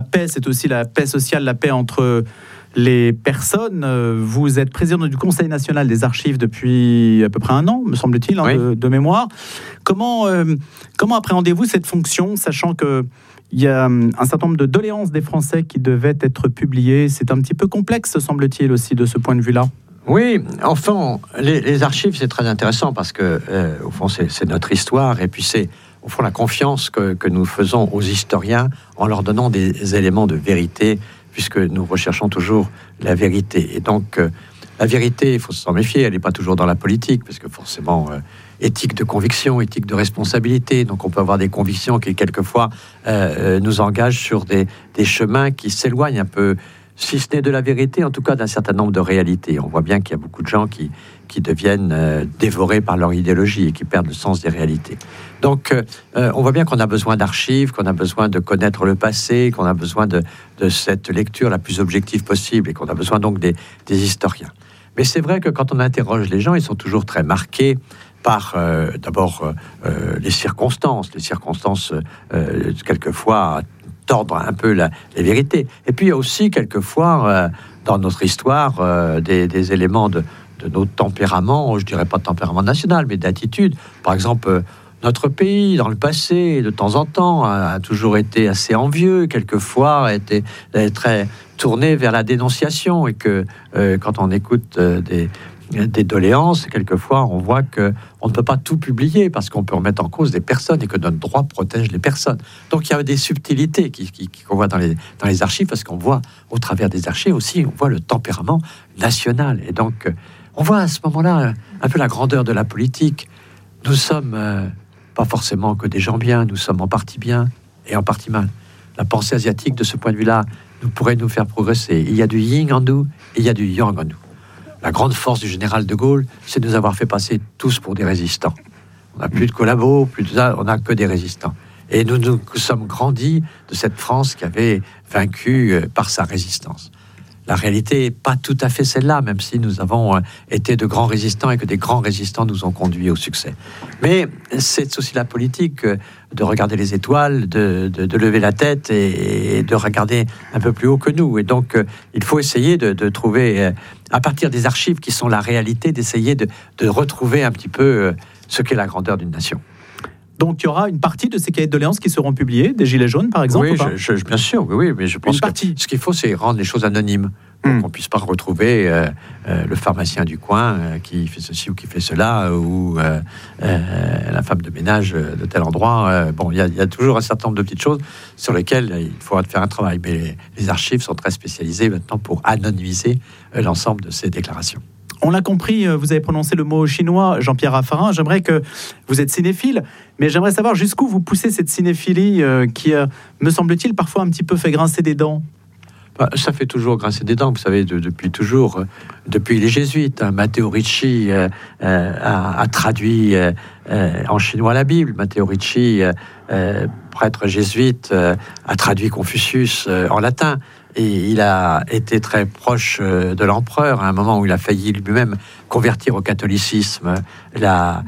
paix, c'est aussi la paix sociale, la paix entre les personnes. Vous êtes président du Conseil national des archives depuis à peu près 1 an, me semble-t-il, de mémoire. Comment appréhendez-vous cette fonction, sachant qu'il y a un certain nombre de doléances des Français qui devaient être publiées? C'est un petit peu complexe, semble-t-il, aussi, de ce point de vue-là. Oui, enfin, les archives, c'est très intéressant parce que, au fond, c'est notre histoire, et puis c'est, au fond, la confiance que nous faisons aux historiens en leur donnant des éléments de vérité, puisque nous recherchons toujours la vérité. Et donc, la vérité, il faut s'en méfier, elle n'est pas toujours dans la politique, parce que forcément, éthique de conviction, éthique de responsabilité, donc on peut avoir des convictions qui, quelquefois, nous engagent sur des chemins qui s'éloignent un peu, si ce n'est de la vérité, en tout cas d'un certain nombre de réalités. On voit bien qu'il y a beaucoup de gens qui deviennent dévorés par leur idéologie et qui perdent le sens des réalités. Donc, on voit bien qu'on a besoin d'archives, qu'on a besoin de connaître le passé, qu'on a besoin de cette lecture la plus objective possible et qu'on a besoin donc des historiens. Mais c'est vrai que quand on interroge les gens, ils sont toujours très marqués par, d'abord, les circonstances. Les circonstances, quelquefois, tordre un peu les vérités. Et puis, il y a aussi, quelquefois, dans notre histoire, des éléments de notre tempérament, je dirais pas de tempérament national, mais d'attitude. Par exemple, notre pays, dans le passé, de temps en temps, a toujours été assez envieux, quelquefois était très tourné vers la dénonciation, et que quand on écoute des doléances, quelquefois on voit qu'on ne peut pas tout publier parce qu'on peut remettre en cause des personnes et que notre droit protège les personnes. Donc il y a des subtilités qu'on voit dans les archives, parce qu'on voit au travers des archives aussi, on voit le tempérament national. Et donc on voit à ce moment-là un peu la grandeur de la politique. Nous sommes pas forcément que des gens bien, nous sommes en partie bien et en partie mal. La pensée asiatique, de ce point de vue-là, pourrait nous faire progresser. Il y a du yin en nous et il y a du yang en nous. La grande force du général de Gaulle, c'est de nous avoir fait passer tous pour des résistants. On n'a plus de collabos, plus de ça, on n'a que des résistants. Et nous sommes grandis de cette France qui avait vaincu par sa résistance. La réalité n'est pas tout à fait celle-là, même si nous avons été de grands résistants et que des grands résistants nous ont conduits au succès. Mais c'est aussi la politique de regarder les étoiles, de lever la tête et de regarder un peu plus haut que nous. Et donc, il faut essayer de trouver, à partir des archives qui sont la réalité, d'essayer de retrouver un petit peu ce qu'est la grandeur d'une nation. Donc, il y aura une partie de ces cahiers de doléances qui seront publiés, des Gilets jaunes, par exemple? Oui, bien sûr, oui, mais je pense que ce qu'il faut, c'est rendre les choses anonymes. Pour qu'on ne puisse pas retrouver le pharmacien du coin qui fait ceci ou qui fait cela, ou la femme de ménage de tel endroit. Bon, il y a toujours un certain nombre de petites choses sur lesquelles il faudra faire un travail. Mais les archives sont très spécialisées maintenant pour anonymiser l'ensemble de ces déclarations. On l'a compris, vous avez prononcé le mot chinois, Jean-Pierre Raffarin. J'aimerais que vous êtes cinéphile, mais j'aimerais savoir jusqu'où vous poussez cette cinéphilie qui, me semble-t-il, parfois un petit peu fait grincer des dents. Ça fait toujours grincer des dents, vous savez, depuis toujours, depuis les jésuites. Matteo Ricci a traduit en chinois la Bible. Matteo Ricci, prêtre jésuite, a traduit Confucius en latin. Et il a été très proche de l'empereur à un moment où il a failli lui-même convertir au catholicisme la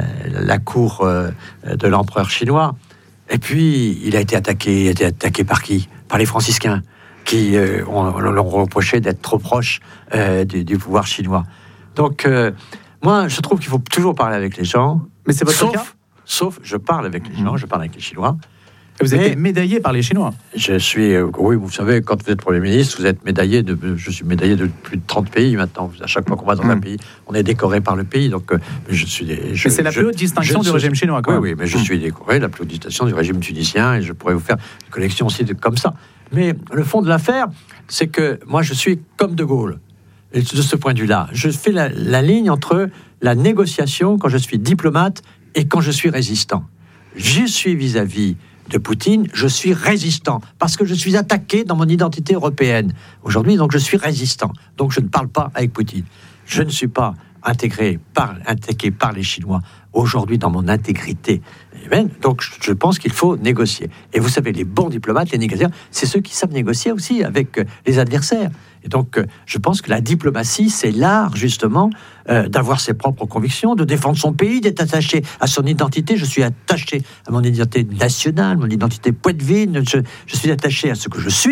cour de l'empereur chinois. Et puis, il a été attaqué par qui? Par les franciscains, qui l'ont reproché d'être trop proche du pouvoir chinois. Donc, moi, je trouve qu'il faut toujours parler avec les gens. Mais c'est votre cas? Sauf, je parle avec les gens, je parle avec les Chinois. Vous avez été médaillé par les Chinois. Je suis, oui, vous savez, quand vous êtes Premier ministre, vous êtes médaillé je suis médaillé de plus de 30 pays maintenant. À chaque fois qu'on va dans un pays, on est décoré par le pays. Donc, mais c'est la plus haute distinction du régime chinois, quoi. Oui, mais je suis décoré la plus haute distinction du régime tunisien, et je pourrais vous faire une collection aussi comme ça. Mais le fond de l'affaire, c'est que moi, je suis comme De Gaulle. Et de ce point de vue-là, je fais la ligne entre la négociation quand je suis diplomate et quand je suis résistant. Je suis vis-à-vis de Poutine, je suis résistant, parce que je suis attaqué dans mon identité européenne. Aujourd'hui, donc, je suis résistant. Donc, je ne parle pas avec Poutine. Je ne suis pas attaqué par les Chinois aujourd'hui dans mon intégrité. Donc, je pense qu'il faut négocier. Et vous savez, les bons diplomates, les négociateurs, c'est ceux qui savent négocier aussi avec les adversaires. Et donc, je pense que la diplomatie, c'est l'art, justement, d'avoir ses propres convictions, de défendre son pays, d'être attaché à son identité. Je suis attaché à mon identité nationale, mon identité poitevine. Je suis attaché à ce que je suis.